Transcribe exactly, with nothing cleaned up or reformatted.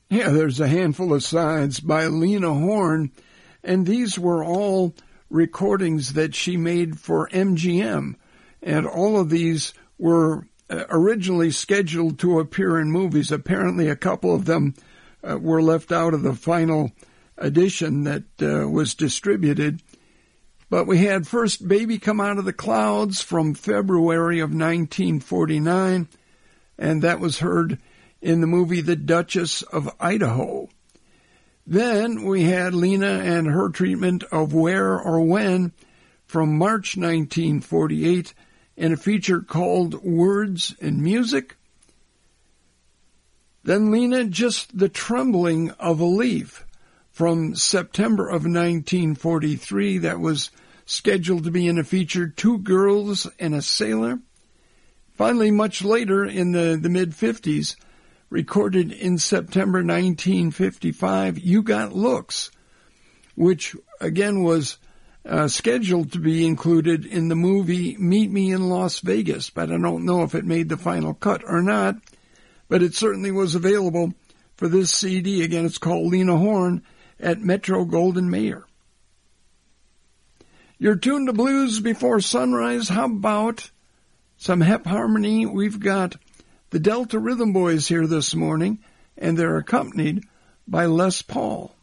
Yeah, there's a handful of sides by Lena Horne, and these were all recordings that she made for M G M, and all of these were originally scheduled to appear in movies. Apparently a couple of them uh, were left out of the final edition that uh, was distributed. But we had first Baby Come Out of the Clouds from February of nineteen forty-nine, and that was heard in the movie The Duchess of Idaho. Then we had Lena and her treatment of Where or When from March nineteen forty-eight in a feature called Words and Music. Then Lena, Just the Trembling of a Leaf from September of nineteen forty-three. That was scheduled to be in a feature Two Girls and a Sailor. Finally, much later in the, the mid-fifties, recorded in September nineteen fifty-five, You Got Looks, which again was uh, scheduled to be included in the movie Meet Me in Las Vegas, but I don't know if it made the final cut or not, but it certainly was available for this C D. Again, it's called Lena Horne at Metro-Goldwyn-Mayer. You're tuned to Blues Before Sunrise. How about some Hep Harmony? We've got the Delta Rhythm Boys here this morning, and they're accompanied by Les Paul.